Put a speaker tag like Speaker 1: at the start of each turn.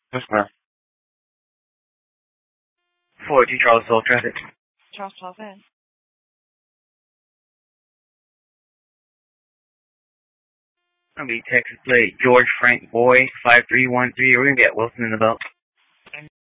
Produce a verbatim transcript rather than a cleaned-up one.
Speaker 1: Yes, ma'am. forty Charles Soul Traffic.
Speaker 2: Charles twelve in.
Speaker 1: Gonna be Texas plate George Frank Boy five three one three. We're gonna get Wilson in the belt.